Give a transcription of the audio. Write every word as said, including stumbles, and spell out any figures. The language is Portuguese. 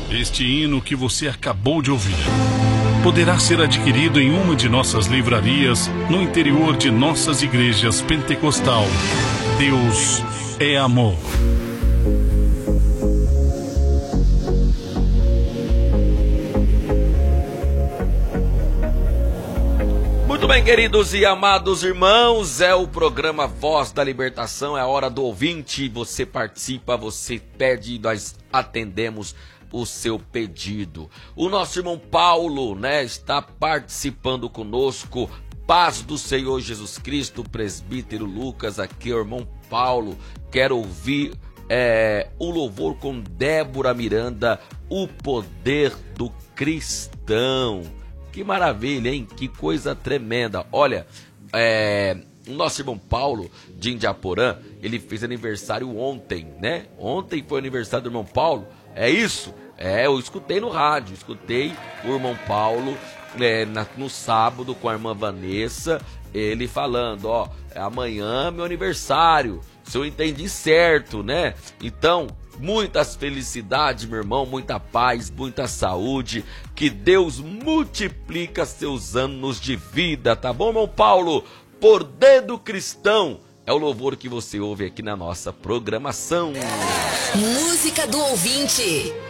Este hino que você acabou de ouvir poderá ser adquirido em uma de nossas livrarias no interior de nossas igrejas pentecostal. Deus é amor. Muito bem, queridos e amados irmãos, é o programa Voz da Libertação, é a hora do ouvinte, você participa, você pede e nós atendemos o seu pedido. O nosso irmão Paulo, né, está participando conosco. Paz do Senhor Jesus Cristo, presbítero Lucas, aqui é o irmão Paulo. Quero ouvir é, o louvor com Débora Miranda, o poder do cristão. Que maravilha, hein? Que coisa tremenda. Olha, é, o nosso irmão Paulo de Indiaporã, ele fez aniversário ontem, né? Ontem foi aniversário do irmão Paulo. É isso? É, eu escutei no rádio, escutei o irmão Paulo é, na, no sábado com a irmã Vanessa, ele falando, ó, amanhã é meu aniversário, se eu entendi certo, né? Então, muitas felicidades, meu irmão, muita paz, muita saúde, que Deus multiplica seus anos de vida, tá bom, irmão Paulo? Poder do cristão é o louvor que você ouve aqui na nossa programação. Música do ouvinte.